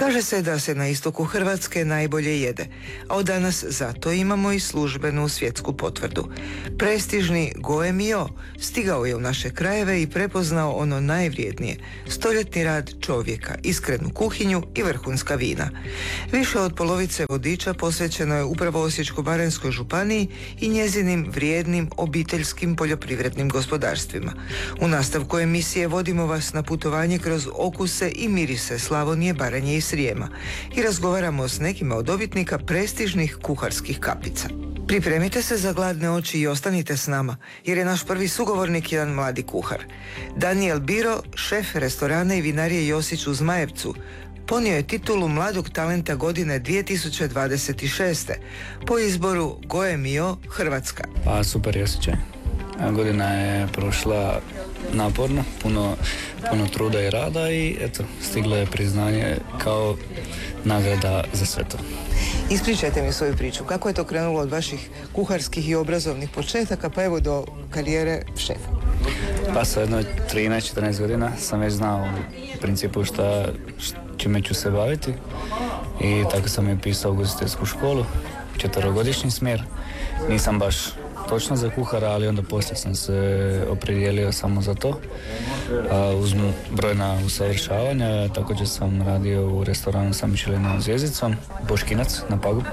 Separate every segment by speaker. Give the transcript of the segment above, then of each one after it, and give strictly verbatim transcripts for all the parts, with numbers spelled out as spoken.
Speaker 1: Kaže se da se na istoku Hrvatske najbolje jede, a od danas zato imamo i službenu svjetsku potvrdu. Prestižni Goemio stigao je u naše krajeve i prepoznao ono najvrijednije, stoljetni rad čovjeka, iskrenu kuhinju i vrhunska vina. Više od polovice vodiča posvećeno je upravo Osječko-baranjskoj županiji i njezinim vrijednim obiteljskim poljoprivrednim gospodarstvima. U nastavku emisije vodimo vas na putovanje kroz okuse i mirise Slavonije, Baranje i Srijema i razgovaramo s nekima od dobitnika prestižnih kuharskih kapica. Pripremite se za gladne oči i ostanite s nama, jer je naš prvi sugovornik jedan mladi kuhar. Daniel Biro, šef restorana i vinarije Josić u Zmajevcu, ponio je titulu mladog talenta godine dvije tisuće dvadeset šeste po izboru Goemio Hrvatska.
Speaker 2: Pa super je osjećaj. Godina je prošla naporno, puno, puno truda i rada i eto, stiglo je priznanje kao nagrada za sve to.
Speaker 1: Ispričajte mi svoju priču. Kako je to krenulo od vaših kuharskih i obrazovnih početaka pa evo do karijere šefa?
Speaker 2: Pa sa jedno trinaest četrnaest godina sam već znao u principu šta, čime ću se baviti i tako sam je pisao ugostiteljsku školu, četverogodišnji smjer. Nisam baš točno za kuhara, ali onda poslije sam se opredijelio samo za to. A, uz brojna usavršavanja, također sam radio u restoranu sa Michelinovom zvjezdicom, Boškinac na Pagu.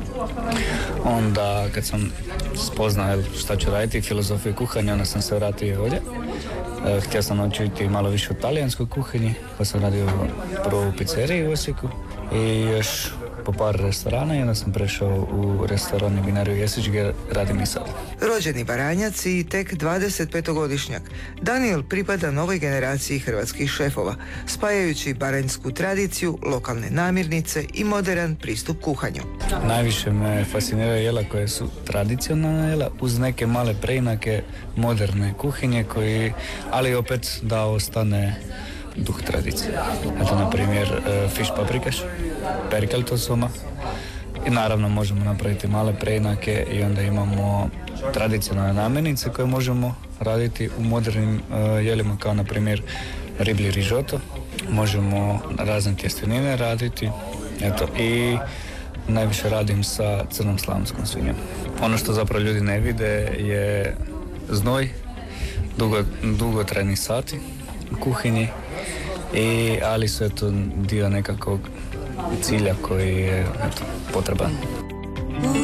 Speaker 2: Onda kad sam spoznao šta ću raditi, filozofiju kuhanja, onda sam se vratio ovdje. E, htio sam naučiti malo više o talijanskoj kuhinji, pa sam radio prvo u pizzeriji u Osijeku i još po par restorana i onda sam prešao u restoran i vinariju Jesić gdje radim i sad.
Speaker 1: Rođeni Baranjac i tek dvadesetpetogodišnjak, Daniel pripada novoj generaciji hrvatskih šefova, spajajući baranjsku tradiciju, lokalne namirnice i modern pristup kuhanju.
Speaker 2: Najviše me fasciniraju jela koje su tradicionalne jela uz neke male preinake moderne kuhinje koji, ali opet da ostane duh tradicije. Eto, na primjer, fiš paprikaš, perkelto soma i naravno možemo napraviti male preinake i onda imamo tradicionalne namirnice koje možemo raditi u modernim uh, jelima kao na primjer riblji rižoto. Možemo razne tjestenine raditi. Eto, i najviše radim sa crnom slavonskom svinjom. Ono što zapravo ljudi ne vide je znoj, dugo, dugotrajni sati u kuhinji. I, ali su eto dio nekakvog cilja koji je eto, potreban.